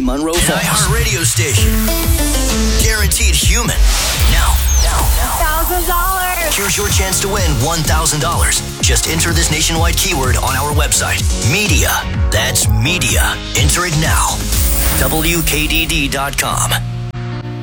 Munro Falls. An iHeartRadio station. Guaranteed human. Now. $1,000. Here's your chance to win $1,000. Just enter this nationwide keyword on our website. Media. That's media. Enter it now. WKDD.com.